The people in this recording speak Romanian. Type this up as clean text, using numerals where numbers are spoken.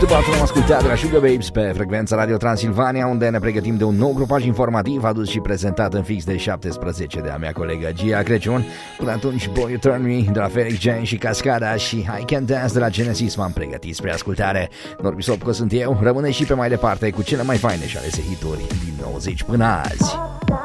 după am ascultat de la Sugar Babes pe frecvența Radio Transilvania, unde ne pregătim de un nou grupaj informativ adus și prezentat în fix de 17 de a mea colegă Gia Crăciun. Până atunci, Boy You Turn Me de la Felix Jane și Cascada și I Can Dance de la Genesis m-am pregătit spre ascultare. Norbi Sopco sunt eu, rămâne și pe mai departe cu cele mai faine și alese hituri din 90 până azi.